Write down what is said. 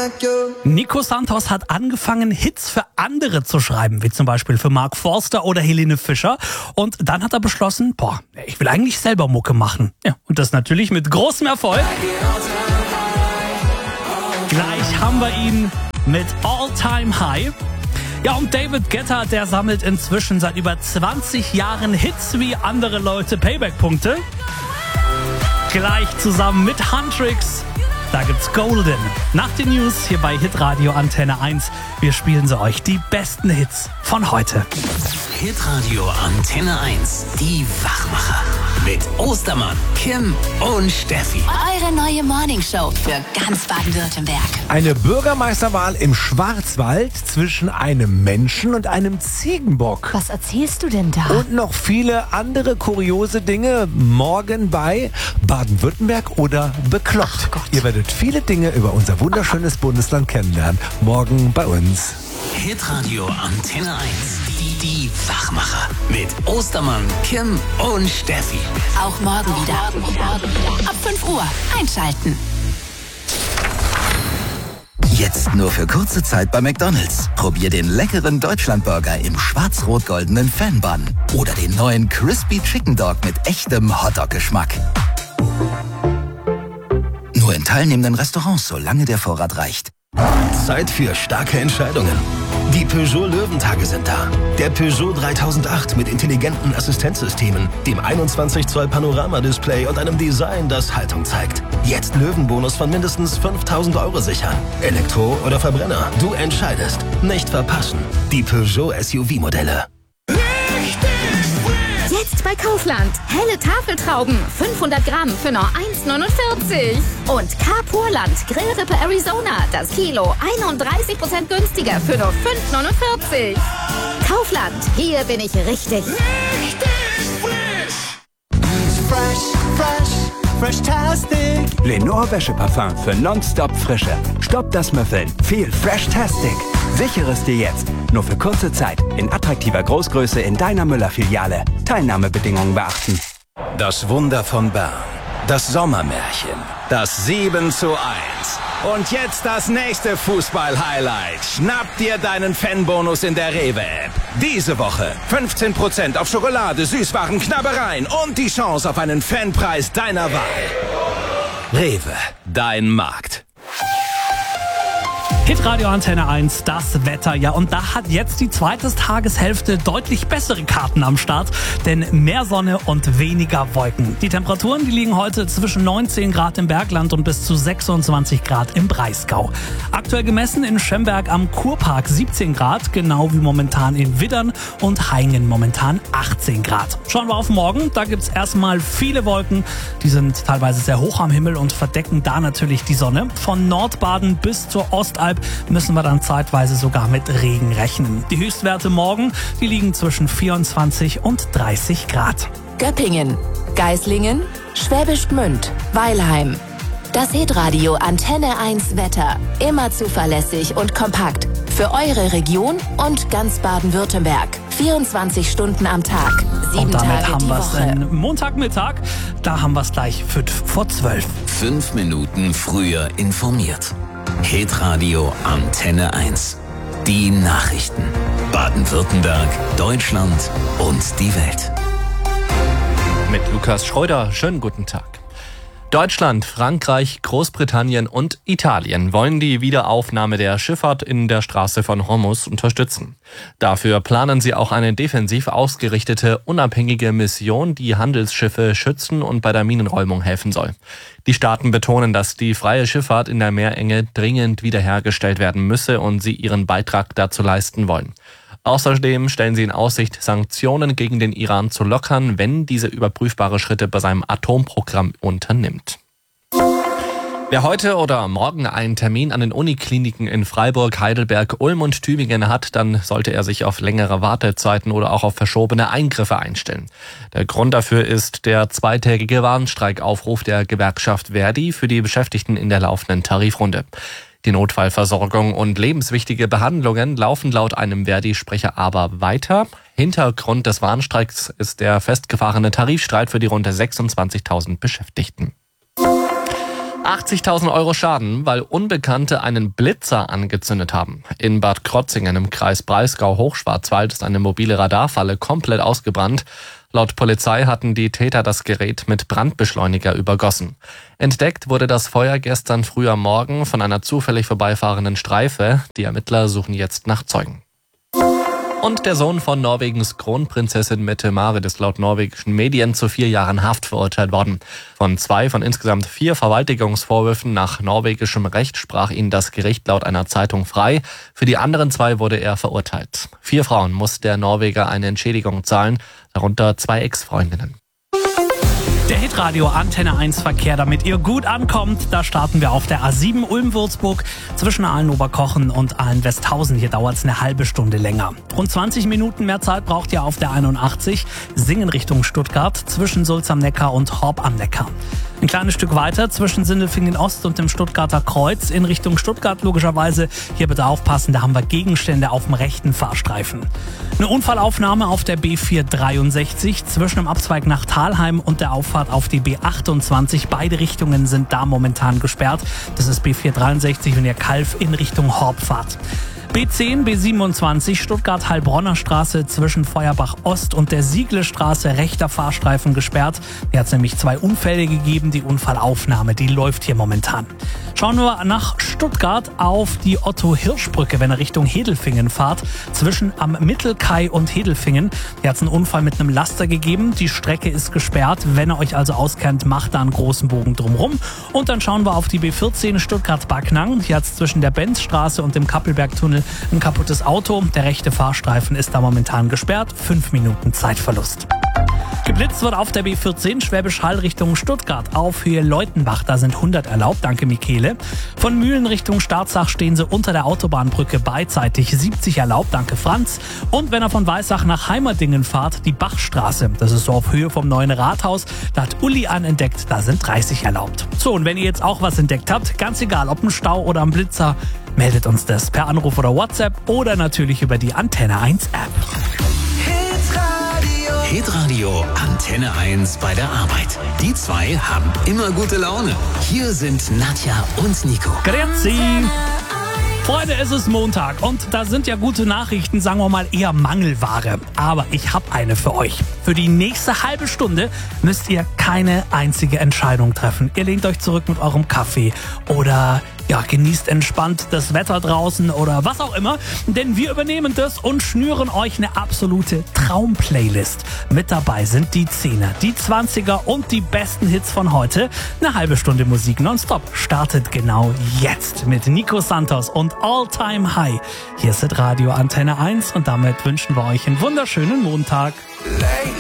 Nico Santos hat angefangen, Hits für andere zu schreiben, wie zum Beispiel für Mark Forster oder Helene Fischer. Und dann hat er beschlossen, ich will eigentlich selber Mucke machen. Ja, und das natürlich mit großem Erfolg. Gleich haben wir ihn mit All Time High. Ja, und David Guetta, der sammelt inzwischen seit über 20 Jahren Hits wie andere Leute Payback-Punkte. Gleich zusammen mit Huntrix. Da gibt's Golden. Nach den News hier bei Hitradio Antenne 1. Wir spielen sie euch, die besten Hits von heute. Hitradio Antenne 1, die Wachmacher. Mit Ostermann, Kim und Steffi. Eure neue Morningshow für ganz Baden-Württemberg. Eine Bürgermeisterwahl im Schwarzwald zwischen einem Menschen und einem Ziegenbock. Was erzählst du denn da? Und noch viele andere kuriose Dinge morgen bei Baden-Württemberg oder Bekloppt. Ach Gott. Ihr werdet viele Dinge über unser wunderschönes Bundesland kennenlernen. Morgen bei uns. Hitradio Antenne 1, die Wachmacher. Mit Ostermann, Kim und Steffi. Auch morgen wieder. Ab 5 Uhr einschalten. Jetzt nur für kurze Zeit bei McDonald's. Probier den leckeren Deutschlandburger im schwarz-rot-goldenen Fan-Bun. Oder den neuen Crispy Chicken Dog mit echtem Hotdog-Geschmack. Nur in teilnehmenden Restaurants, solange der Vorrat reicht. Zeit für starke Entscheidungen. Die Peugeot Löwentage sind da. Der Peugeot 3008 mit intelligenten Assistenzsystemen, dem 21 Zoll Panoramadisplay und einem Design, das Haltung zeigt. Jetzt Löwenbonus von mindestens 5.000 € sichern. Elektro oder Verbrenner, du entscheidest. Nicht verpassen. Die Peugeot SUV-Modelle. Jetzt bei Kaufland. Helle Tafeltrauben, 500 Gramm für nur 1,49. Und Carpurland Grillrippe Arizona, das Kilo 31% günstiger für nur 5,49. Kaufland, hier bin ich richtig. Fresh-tastic. Lenore Wäscheparfum für nonstop Frische. Stopp das Müffeln. Viel Fresh-tastic. Sichere es dir jetzt. Nur für kurze Zeit. In attraktiver Großgröße in deiner Müller-Filiale. Teilnahmebedingungen beachten. Das Wunder von Bern. Das Sommermärchen. Das 7:1. Und jetzt das nächste Fußball-Highlight. Schnapp dir deinen Fanbonus in der Rewe-App. Diese Woche 15% auf Schokolade, Süßwaren, Knabbereien und die Chance auf einen Fanpreis deiner Wahl. Rewe, dein Markt. Hitradio Antenne 1, das Wetter. Ja, und da hat jetzt die zweite Tageshälfte deutlich bessere Karten am Start, denn mehr Sonne und weniger Wolken. Die Temperaturen, die liegen heute zwischen 19 Grad im Bergland und bis zu 26 Grad im Breisgau. Aktuell gemessen in Schemberg am Kurpark 17 Grad, genau wie momentan in Widdern und Haingen momentan 18 Grad. Schauen wir auf morgen, da gibt's erstmal viele Wolken, die sind teilweise sehr hoch am Himmel und verdecken da natürlich die Sonne. Von Nordbaden bis zur Ostalb müssen wir dann zeitweise sogar mit Regen rechnen. Die Höchstwerte morgen, die liegen zwischen 24 und 30 Grad. Göppingen, Geislingen, Schwäbisch Gmünd, Weilheim. Das Hitradio Antenne 1 Wetter. Immer zuverlässig und kompakt. Für eure Region und ganz Baden-Württemberg. 24 Stunden am Tag. 7 Und damit Tage haben die wir es Woche. Montagmittag. Da haben wir es gleich 11:55. 5 Minuten früher informiert. Hitradio Antenne 1. Die Nachrichten. Baden-Württemberg, Deutschland und die Welt. Mit Lukas Schreuder, schönen guten Tag. Deutschland, Frankreich, Großbritannien und Italien wollen die Wiederaufnahme der Schifffahrt in der Straße von Hormuz unterstützen. Dafür planen sie auch eine defensiv ausgerichtete, unabhängige Mission, die Handelsschiffe schützen und bei der Minenräumung helfen soll. Die Staaten betonen, dass die freie Schifffahrt in der Meerenge dringend wiederhergestellt werden müsse und sie ihren Beitrag dazu leisten wollen. Außerdem stellen sie in Aussicht, Sanktionen gegen den Iran zu lockern, wenn diese überprüfbare Schritte bei seinem Atomprogramm unternimmt. Wer heute oder morgen einen Termin an den Unikliniken in Freiburg, Heidelberg, Ulm und Tübingen hat, dann sollte er sich auf längere Wartezeiten oder auch auf verschobene Eingriffe einstellen. Der Grund dafür ist der zweitägige Warnstreikaufruf der Gewerkschaft Verdi für die Beschäftigten in der laufenden Tarifrunde. Die Notfallversorgung und lebenswichtige Behandlungen laufen laut einem Verdi-Sprecher aber weiter. Hintergrund des Warnstreiks ist der festgefahrene Tarifstreit für die rund 26.000 Beschäftigten. 80.000 Euro Schaden, weil Unbekannte einen Blitzer angezündet haben. In Bad Krotzingen im Kreis Breisgau-Hochschwarzwald ist eine mobile Radarfalle komplett ausgebrannt. Laut Polizei hatten die Täter das Gerät mit Brandbeschleuniger übergossen. Entdeckt wurde das Feuer gestern früh am Morgen von einer zufällig vorbeifahrenden Streife. Die Ermittler suchen jetzt nach Zeugen. Und der Sohn von Norwegens Kronprinzessin Mette-Marit ist laut norwegischen Medien zu 4 Jahren Haft verurteilt worden. Von 2 von insgesamt 4 Vergewaltigungsvorwürfen nach norwegischem Recht sprach ihn das Gericht laut einer Zeitung frei. Für die anderen 2 wurde er verurteilt. 4 Frauen muss der Norweger eine Entschädigung zahlen, darunter 2 Ex-Freundinnen. Der Hitradio Antenne 1 Verkehr, damit ihr gut ankommt. Da starten wir auf der A7 Ulm-Würzburg zwischen Aalen-Oberkochen und Aalen-Westhausen. Hier dauert es eine halbe Stunde länger. Rund 20 Minuten mehr Zeit braucht ihr auf der 81 Singen Richtung Stuttgart zwischen Sulz am Neckar und Horb am Neckar. Ein kleines Stück weiter zwischen Sindelfingen Ost und dem Stuttgarter Kreuz in Richtung Stuttgart logischerweise. Hier bitte aufpassen, da haben wir Gegenstände auf dem rechten Fahrstreifen. Eine Unfallaufnahme auf der B463 zwischen dem Abzweig nach Thalheim und der Auffahrt auf die B28. Beide Richtungen sind da momentan gesperrt. Das ist B463, wenn ihr Kalf in Richtung Horb fahrt. B10, B27, Stuttgart-Heilbronner Straße zwischen Feuerbach Ost und der Siegle-Straße, rechter Fahrstreifen gesperrt. Hier hat es nämlich 2 Unfälle gegeben. Die Unfallaufnahme, die läuft hier momentan. Schauen wir nach Stuttgart auf die Otto-Hirsch-Brücke, wenn ihr Richtung Hedelfingen fahrt. Zwischen am Mittelkai und Hedelfingen. Hier hat es einen Unfall mit einem Laster gegeben. Die Strecke ist gesperrt. Wenn ihr euch also auskennt, macht da einen großen Bogen drumrum. Und dann schauen wir auf die B14 Stuttgart-Backnang. Hier hat es zwischen der Benzstraße und dem Kappelbergtunnel ein kaputtes Auto. Der rechte Fahrstreifen ist da momentan gesperrt. 5 Minuten Zeitverlust. Geblitzt wird auf der B14 Schwäbisch Hall Richtung Stuttgart auf Höhe Leutenbach. Da sind 100 erlaubt. Danke, Michele. Von Mühlen Richtung Staatsach stehen sie unter der Autobahnbrücke beidseitig. 70 erlaubt. Danke, Franz. Und wenn ihr von Weissach nach Heimerdingen fahrt, die Bachstraße. Das ist so auf Höhe vom neuen Rathaus. Da hat Uli entdeckt. Da sind 30 erlaubt. So, und wenn ihr jetzt auch was entdeckt habt, ganz egal, ob ein Stau oder ein Blitzer, meldet uns das per Anruf oder WhatsApp oder natürlich über die Antenne 1 App. Hitradio Antenne 1 bei der Arbeit. Die 2 haben immer gute Laune. Hier sind Nadja und Nico. Grüezi! Freunde, es ist Montag und da sind ja gute Nachrichten, sagen wir mal eher Mangelware. Aber ich habe eine für euch. Für die nächste halbe Stunde müsst ihr keine einzige Entscheidung treffen. Ihr lehnt euch zurück mit eurem Kaffee oder genießt entspannt das Wetter draußen oder was auch immer. Denn wir übernehmen das und schnüren euch eine absolute Traumplaylist. Mit dabei sind die 10er, die 20er und die besten Hits von heute. Eine halbe Stunde Musik nonstop startet genau jetzt mit Nico Santos und All Time High. Hier ist Radio Antenne 1 und damit wünschen wir euch einen wunderschönen Montag. Late